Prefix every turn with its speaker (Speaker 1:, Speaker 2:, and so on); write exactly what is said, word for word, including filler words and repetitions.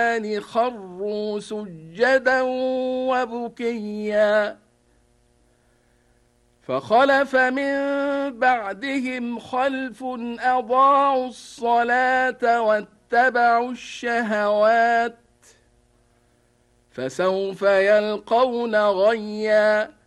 Speaker 1: خروا سجدا وبكيا فخلف من بعدهم خلف أضاعوا الصلاة واتبعوا الشهوات فسوف يلقون غيا